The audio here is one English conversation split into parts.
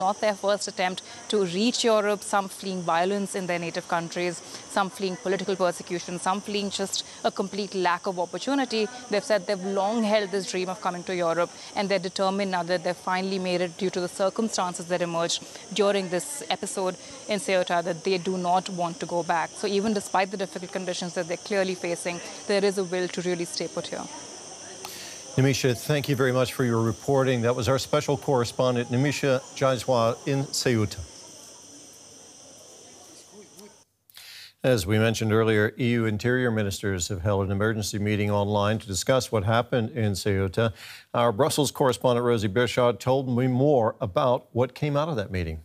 not their first attempt to reach Europe, some fleeing violence in their native countries, some fleeing political persecution, some fleeing just a complete lack of opportunity. They've said they've long held this dream of coming to Europe, and they're determined now that they've finally made it due to the circumstances that emerged during this episode in Ceuta, that they do not want to go back. So even despite the difficult conditions that they're clearly facing, there is a will to really stay put here. Nimisha, thank you very much for your reporting. That was our special correspondent, Nimisha Jaiswal, in Ceuta. As we mentioned earlier, EU interior ministers have held an emergency meeting online to discuss what happened in Ceuta. Our Brussels correspondent, Rosie Berchaud, told me more about what came out of that meeting.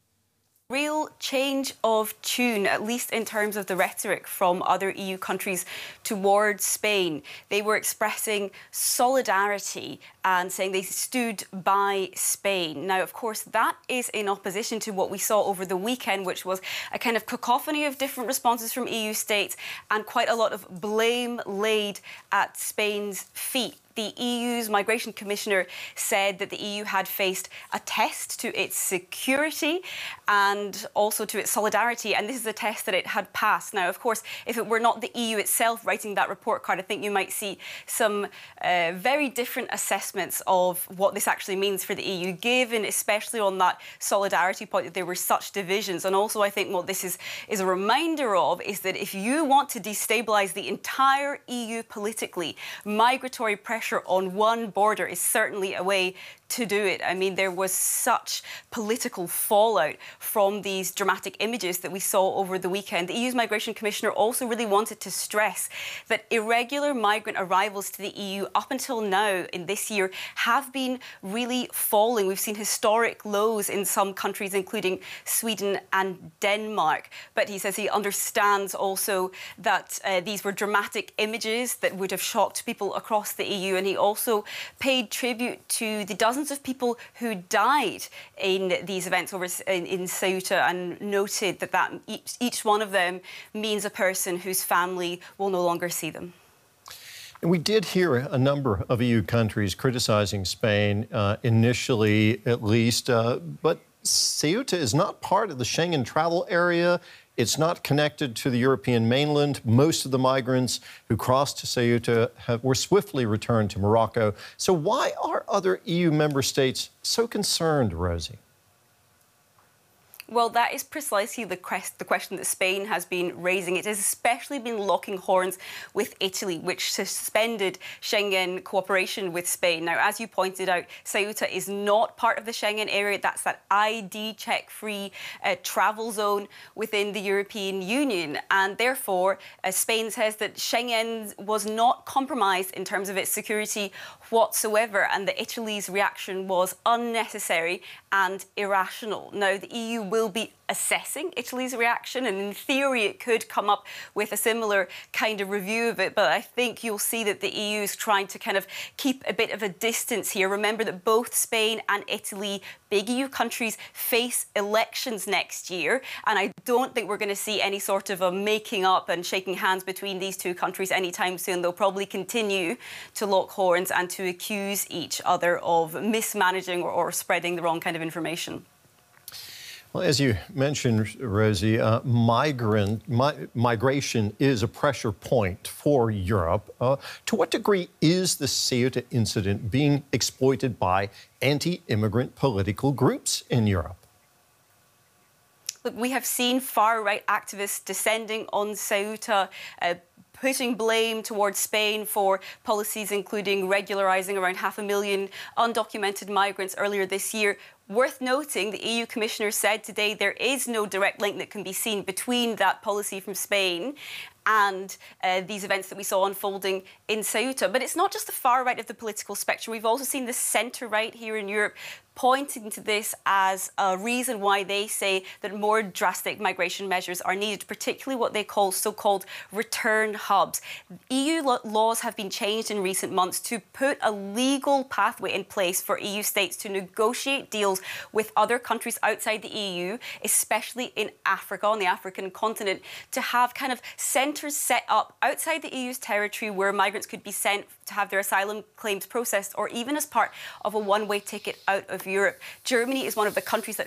Real change of tune, at least in terms of the rhetoric from other EU countries towards Spain. They were expressing solidarity and saying they stood by Spain. Now, of course, that is in opposition to what we saw over the weekend, which was a kind of cacophony of different responses from EU states and quite a lot of blame laid at Spain's feet. The EU's Migration Commissioner said that the EU had faced a test to its security and also to its solidarity, and this is a test that it had passed. Now, of course, if it were not the EU itself writing that report card, I think you might see some very different assessments of what this actually means for the EU, given especially on that solidarity point that there were such divisions. And also, I think what this is a reminder of is that if you want to destabilise the entire EU politically, migratory pressure on one border is certainly a way to do it. I mean, there was such political fallout from these dramatic images that we saw over the weekend. The EU's Migration Commissioner also really wanted to stress that irregular migrant arrivals to the EU up until now in this year have been really falling. We've seen historic lows in some countries, including Sweden and Denmark. But he says he understands also that these were dramatic images that would have shocked people across the EU. And he also paid tribute to the dozens of people who died in these events over in Ceuta and noted that each one of them means a person whose family will no longer see them. And we did hear a number of EU countries criticizing Spain, initially at least, but Ceuta is not part of the Schengen travel area. It's not connected to the European mainland. Most of the migrants who crossed to Ceuta were swiftly returned to Morocco. So why are other EU member states so concerned, Rosie? Well, that is precisely the question that Spain has been raising. It has especially been locking horns with Italy, which suspended Schengen cooperation with Spain. Now, as you pointed out, Ceuta is not part of the Schengen area. That's that ID check-free travel zone within the European Union. And therefore, Spain says that Schengen was not compromised in terms of its security whatsoever, and that Italy's reaction was unnecessary and irrational. Now, the EU will be assessing Italy's reaction, and in theory it could come up with a similar kind of review of it, but I think you'll see that the EU is trying to kind of keep a bit of a distance here. Remember that both Spain and Italy, big EU countries, face elections next year, and I don't think we're going to see any sort of a making up and shaking hands between these two countries anytime soon. They'll probably continue to lock horns and to accuse each other of mismanaging or spreading the wrong kind of information. Well, as you mentioned, Rosie, migration is a pressure point for Europe. To what degree is the Ceuta incident being exploited by anti-immigrant political groups in Europe? Look, we have seen far-right activists descending on Ceuta, putting blame towards Spain for policies including regularising around 500,000 undocumented migrants earlier this year. Worth noting, the EU Commissioner said today there is no direct link that can be seen between that policy from Spain and these events that we saw unfolding in Ceuta. But it's not just the far right of the political spectrum. We've also seen the centre-right here in Europe pointing to this as a reason why they say that more drastic migration measures are needed, particularly what they call so-called return hubs. EU laws have been changed in recent months to put a legal pathway in place for EU states to negotiate deals with other countries outside the EU, especially in Africa, on the African continent, to have kind of centres set up outside the EU's territory where migrants could be sent to have their asylum claims processed, or even as part of a one-way ticket out of Europe. Germany is one of the countries that